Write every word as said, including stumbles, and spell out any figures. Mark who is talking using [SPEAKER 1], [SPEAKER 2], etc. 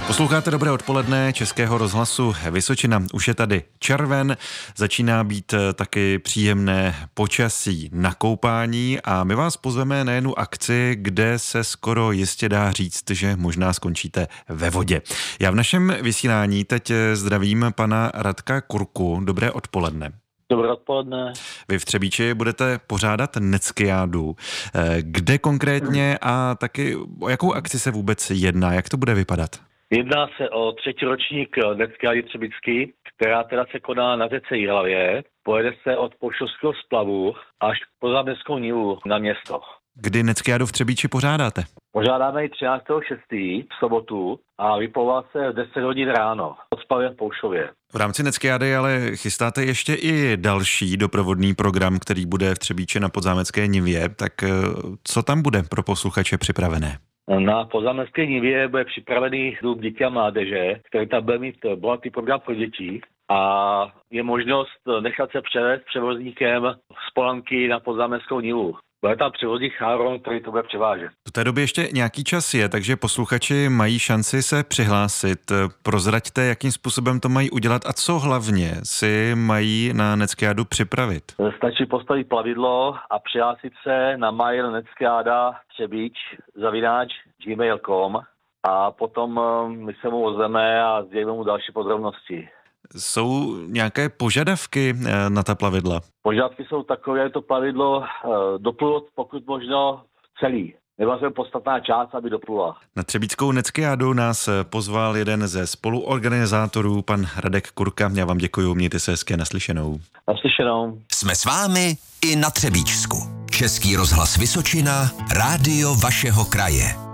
[SPEAKER 1] Posloucháte Dobré odpoledne Českého rozhlasu Vysočina. Už je tady červen, začíná být taky příjemné počasí na koupání a my vás pozveme na jednu akci, kde se skoro jistě dá říct, že možná skončíte ve vodě. Já v našem vysílání teď zdravím pana Radka Kurku. Dobré odpoledne.
[SPEAKER 2] Dobré odpoledne.
[SPEAKER 1] Vy v Třebíči budete pořádat Neckiádu. Kde konkrétně a taky o jakou akci se vůbec jedná? Jak to bude vypadat?
[SPEAKER 2] Jedná se o třetí ročník Neckiády třebický, která teda se koná na řece Jihlavě. Pojede se od Poštovského splavu až po Záměstskou Nivu na město.
[SPEAKER 1] Kdy Neckiádu v Třebíči pořádáte?
[SPEAKER 2] Pořádáme ji třináctého šestého v sobotu a vyplouvá se v deset hodin ráno od splavě v Poušově.
[SPEAKER 1] V rámci Neckiády ale chystáte ještě i další doprovodný program, který bude v Třebíči na Podzámecké Nivě. Tak co tam bude pro posluchače připravené?
[SPEAKER 2] Na Podzámecké Nivě bude připravený dům dětí a mládeže, který tam bude mít bohatý program pro děti a je možnost nechat se převést převozníkem z Polanky na Podzámeckou Nivu. Bude tam převozník Cháron, který to bude převážet.
[SPEAKER 1] Do té doby ještě nějaký čas je, takže posluchači mají šanci se přihlásit. Prozraďte, jakým způsobem to mají udělat a co hlavně si mají na Neckiádu připravit.
[SPEAKER 2] Stačí postavit plavidlo a přihlásit se na mail neckiada třebíč zavináč gmail tečka com a potom my se mu ozveme a sdělíme mu další podrobnosti.
[SPEAKER 1] Jsou nějaké požadavky na ta plavidla?
[SPEAKER 2] Požadavky jsou takové, že to plavidlo doplulo pokud možno celý. Nebyla jsem podstatná část, aby doplula.
[SPEAKER 1] Na třebíčskou Neckiádu nás pozval jeden ze spoluorganizátorů, pan Radek Kurka. Já vám děkuju, mějte se hezky, naslyšenou.
[SPEAKER 2] Naslyšenou.
[SPEAKER 3] Jsme s vámi i na Třebíčsku. Český rozhlas Vysočina, rádio vašeho kraje.